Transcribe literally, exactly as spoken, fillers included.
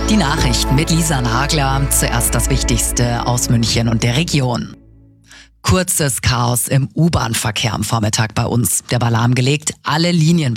Die Nachrichten mit Lisa Nagler. Zuerst das Wichtigste aus München und der Region. Kurzes Chaos im U-Bahn-Verkehr am Vormittag bei uns. Der war lahmgelegt, alle Linien